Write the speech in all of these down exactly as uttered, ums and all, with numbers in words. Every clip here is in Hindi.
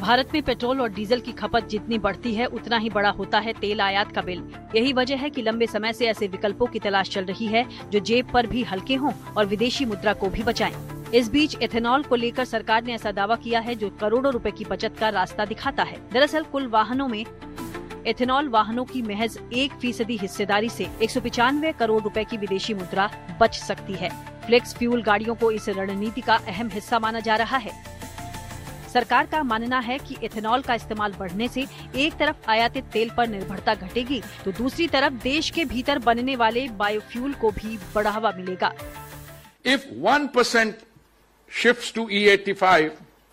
भारत में पेट्रोल और डीजल की खपत जितनी बढ़ती है उतना ही बड़ा होता है तेल आयात का बिल। यही वजह है कि लंबे समय से ऐसे विकल्पों की तलाश चल रही है जो जेब पर भी हल्के हों और विदेशी मुद्रा को भी बचाएं। इस बीच एथेनॉल को लेकर सरकार ने ऐसा दावा किया है जो करोड़ों रुपए की बचत का रास्ता दिखाता है। दरअसल कुल वाहनों में एथेनॉल वाहनों की महज एक फीसदी हिस्सेदारी से एक सौ पिचानवे करोड़ रुपए की विदेशी मुद्रा बच सकती है। फ्लेक्स फ्यूल गाड़ियों को इस रणनीति का अहम हिस्सा माना जा रहा है। सरकार का मानना है कि एथेनॉल का इस्तेमाल बढ़ने से एक तरफ आयातित तेल पर निर्भरता घटेगी तो दूसरी तरफ देश के भीतर बनने वाले बायोफ्यूल को भी बढ़ावा मिलेगा। If one percent shifts to E eighty-five,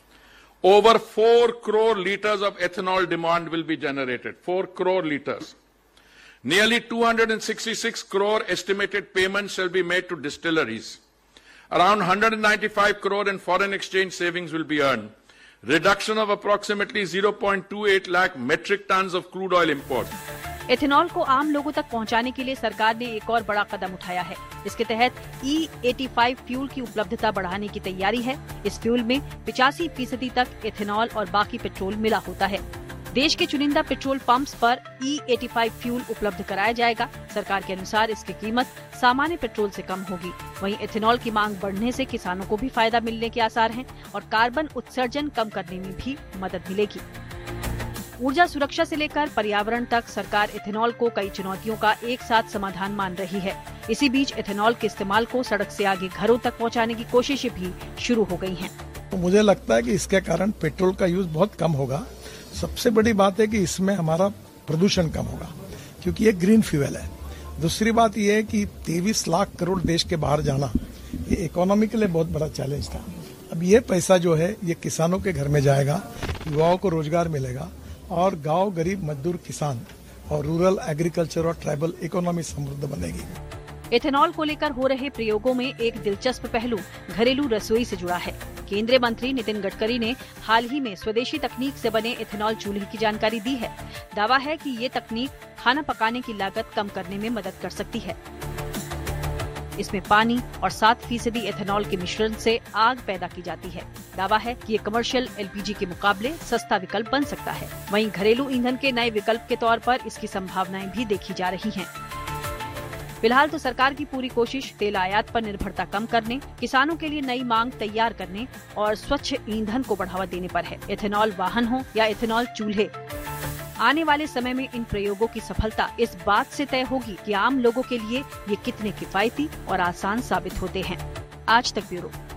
over four crore liters of ethanol demand will be generated. four crore liters. Nearly two hundred sixty-six crore estimated payments shall be made to distilleries. Around one hundred ninety-five crore in foreign exchange savings will be earned. Reduction of approximately zero point two eight lakh metric tons of crude oil import. Ethanol को आम लोगों तक पहुंचाने के लिए सरकार ने एक और बड़ा कदम उठाया है। इसके तहत ई पचासी फ्यूल की उपलब्धता बढ़ाने की तैयारी है। इस फ्यूल में पिचासी फीसदी तक एथेनॉल और बाकी पेट्रोल मिला होता है। देश के चुनिंदा पेट्रोल पंप्स पर ई पचासी फ्यूल उपलब्ध कराया जाएगा। सरकार के अनुसार इसकी कीमत सामान्य पेट्रोल से कम होगी। वहीं एथेनॉल की मांग बढ़ने से किसानों को भी फायदा मिलने के आसार हैं और कार्बन उत्सर्जन कम करने में भी मदद मिलेगी। ऊर्जा सुरक्षा से लेकर पर्यावरण तक सरकार एथेनॉल को कई चुनौतियों का एक साथ समाधान मान रही है। इसी बीच एथेनॉल के इस्तेमाल को सड़क से आगे घरों तक पहुंचाने की कोशिशें भी शुरू हो गई हैं। तो मुझे लगता है कि इसके कारण पेट्रोल का यूज बहुत कम होगा। सबसे बड़ी बात है कि इसमें हमारा प्रदूषण कम होगा क्योंकि ये ग्रीन फ्यूल है। दूसरी बात ये है कि तेईस लाख करोड़ देश के बाहर जाना ये इकोनॉमी के लिए बहुत बड़ा चैलेंज था। अब ये पैसा जो है ये किसानों के घर में जाएगा, युवाओं को रोजगार मिलेगा और गांव, गरीब, मजदूर, किसान और रूरल एग्रीकल्चर और ट्राइबल इकोनॉमी समृद्ध बनेगी। एथेनॉल को लेकर हो रहे प्रयोगों में एक दिलचस्प पहलू घरेलू रसोई से जुड़ा है। केंद्रीय मंत्री नितिन गडकरी ने हाल ही में स्वदेशी तकनीक से बने एथेनॉल चूल्हे की जानकारी दी है। दावा है कि ये तकनीक खाना पकाने की लागत कम करने में मदद कर सकती है। इसमें पानी और सात फीसदी एथेनॉल के मिश्रण से आग पैदा की जाती है। दावा है कि ये कमर्शियल एलपीजी के मुकाबले सस्ता विकल्प बन सकता है। वहीं घरेलू ईंधन के नए विकल्प के तौर पर इसकी संभावनाएं भी देखी जा रही हैं। फिलहाल तो सरकार की पूरी कोशिश तेल आयात पर निर्भरता कम करने, किसानों के लिए नई मांग तैयार करने और स्वच्छ ईंधन को बढ़ावा देने पर है। एथेनॉल वाहन हो या एथेनॉल चूल्हे, आने वाले समय में इन प्रयोगों की सफलता इस बात से तय होगी कि आम लोगों के लिए ये कितने किफायती और आसान साबित होते हैं। आज तक ब्यूरो।